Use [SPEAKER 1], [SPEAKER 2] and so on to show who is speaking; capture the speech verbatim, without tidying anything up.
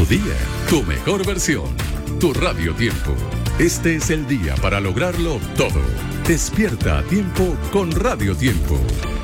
[SPEAKER 1] día, tu mejor versión, tu Radio Tiempo. Este es el día para lograrlo todo. Despierta a tiempo con Radio Tiempo.